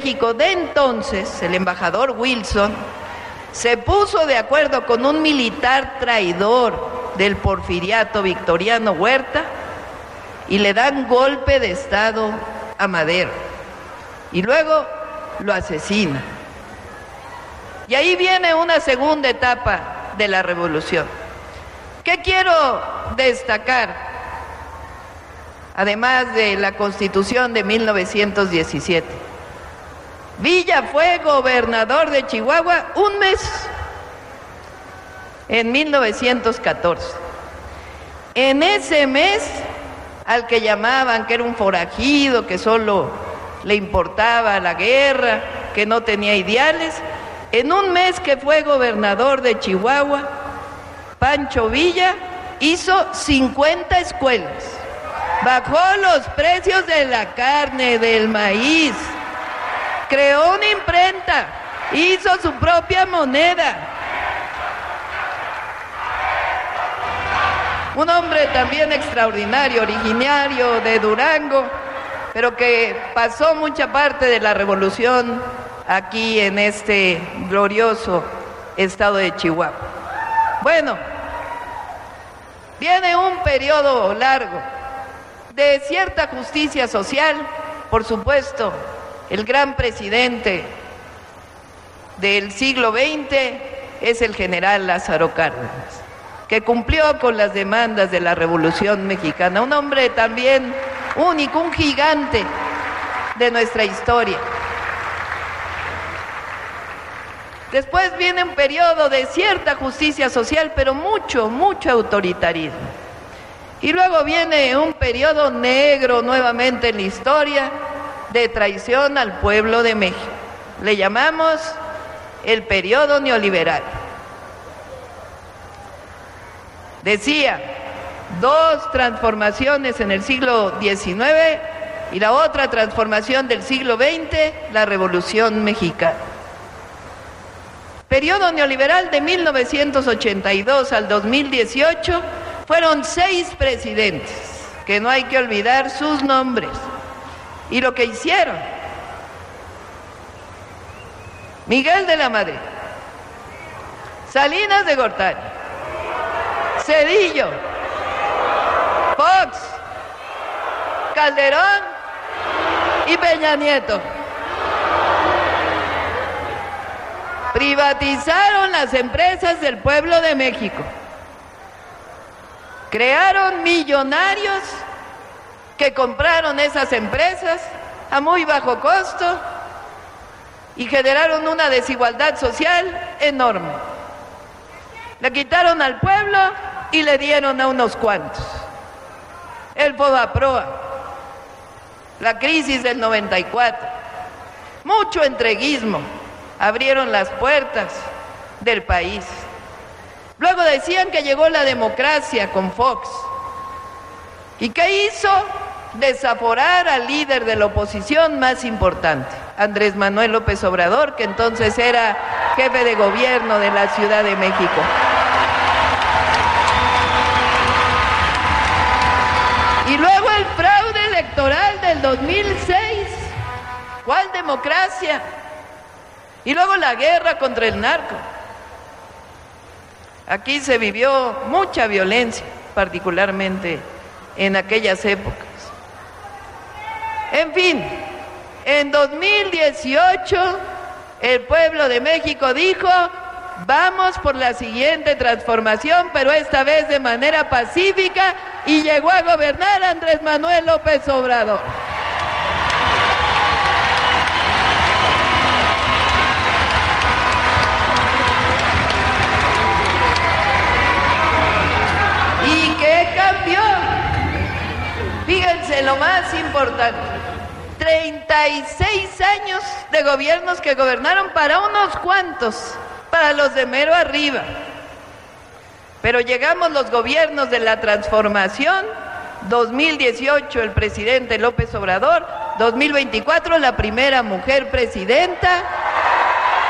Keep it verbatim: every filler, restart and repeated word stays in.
México de entonces, el embajador Wilson, se puso de acuerdo con un militar traidor del porfiriato Victoriano Huerta y le dan golpe de estado a Madero y luego lo asesina. Y ahí viene una segunda etapa de la revolución. ¿Qué quiero destacar? Además de la Constitución de mil novecientos diecisiete. Villa fue gobernador de Chihuahua un mes, en mil novecientos catorce. En ese mes, al que llamaban que era un forajido, que solo le importaba la guerra, que no tenía ideales, en un mes que fue gobernador de Chihuahua, Pancho Villa hizo cincuenta escuelas, bajó los precios de la carne, del maíz, creó una imprenta, hizo su propia moneda. Un hombre también extraordinario, originario de Durango, pero que pasó mucha parte de la revolución aquí en este glorioso estado de Chihuahua. Bueno, viene un periodo largo de cierta justicia social, por supuesto. El gran presidente del siglo veinte es el general Lázaro Cárdenas, que cumplió con las demandas de la Revolución Mexicana, un hombre también único, un gigante de nuestra historia. Después viene un periodo de cierta justicia social, pero mucho, mucho autoritarismo. Y luego viene un periodo negro nuevamente en la historia, de traición al pueblo de México. Le llamamos el periodo neoliberal. Decía, dos transformaciones en el siglo diecinueve y la otra transformación del siglo veinte, la Revolución Mexicana. Periodo neoliberal de mil novecientos ochenta y dos al dos mil dieciocho, fueron seis presidentes, que no hay que olvidar sus nombres y lo que hicieron. Miguel de la Madrid, Salinas de Gortari, Zedillo, Fox, Calderón y Peña Nieto. Privatizaron las empresas del pueblo de México. Crearon millonarios que compraron esas empresas a muy bajo costo y generaron una desigualdad social enorme. Le quitaron al pueblo y le dieron a unos cuantos. El Fobaproa, la crisis del noventa y cuatro, mucho entreguismo, abrieron las puertas del país. Luego decían que llegó la democracia con Fox. ¿Y qué hizo? Desaforar al líder de la oposición más importante, Andrés Manuel López Obrador, que entonces era jefe de gobierno de la Ciudad de México. Y luego el fraude electoral del dos mil seis. ¿Cuál democracia? Y luego la guerra contra el narco. Aquí se vivió mucha violencia, particularmente en aquellas épocas. En fin, en dos mil dieciocho el pueblo de México dijo, vamos por la siguiente transformación, pero esta vez de manera pacífica, y llegó a gobernar Andrés Manuel López Obrador. ¿Y qué cambió? Fíjense lo más importante, treinta y seis años de gobiernos que gobernaron para unos cuantos, para los de mero arriba. Pero llegamos los gobiernos de la transformación, dos mil dieciocho el presidente López Obrador, dos mil veinticuatro la primera mujer presidenta,